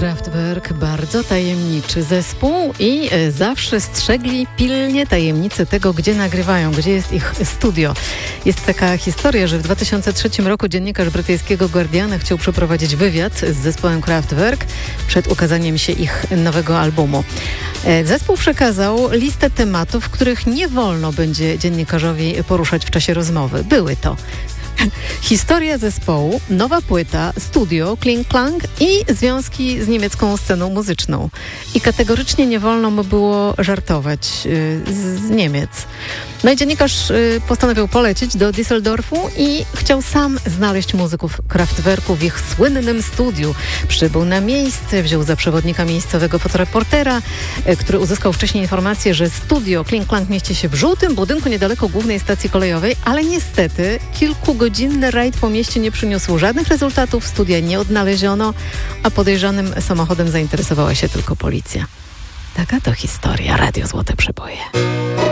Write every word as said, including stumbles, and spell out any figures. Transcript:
Kraftwerk, bardzo tajemniczy zespół i zawsze strzegli pilnie tajemnicy tego, gdzie nagrywają, gdzie jest ich studio. Jest taka historia, że w dwa tysiące trzecim roku dziennikarz brytyjskiego Guardiana chciał przeprowadzić wywiad z zespołem Kraftwerk przed ukazaniem się ich nowego albumu. Zespół przekazał listę tematów, których nie wolno będzie dziennikarzowi poruszać w czasie rozmowy. Były to historia zespołu, nowa płyta, studio, Kling Klang i związki z niemiecką sceną muzyczną. I kategorycznie nie wolno mu było żartować yy, z, z Niemiec. No i dziennikarz yy, postanowił polecieć do Düsseldorfu i chciał sam znaleźć muzyków Kraftwerku w ich słynnym studiu. Przybył na miejsce, wziął za przewodnika miejscowego fotoreportera, yy, który uzyskał wcześniej informację, że studio Kling Klang mieści się w żółtym budynku niedaleko głównej stacji kolejowej, ale niestety kilku godzinny rajd po mieście nie przyniósł żadnych rezultatów, studia nie odnaleziono, a podejrzanym samochodem zainteresowała się tylko policja. Taka to historia. Radio Złote Przeboje.